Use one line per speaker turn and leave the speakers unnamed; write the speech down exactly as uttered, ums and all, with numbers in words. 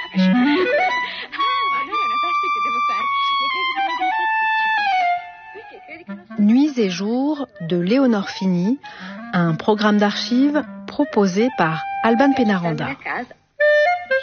Nuits et jours de Léonore Fini, un programme d'archives proposé par Alban Pénaranda.